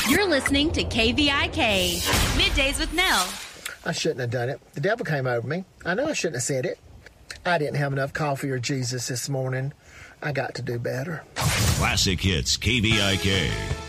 You're listening to KVIK, Middays with Nell. I shouldn't have done it. The devil came over me. I know I shouldn't have said it. I didn't have enough coffee or Jesus this morning. I got to do better. Classic Hits, KVIK.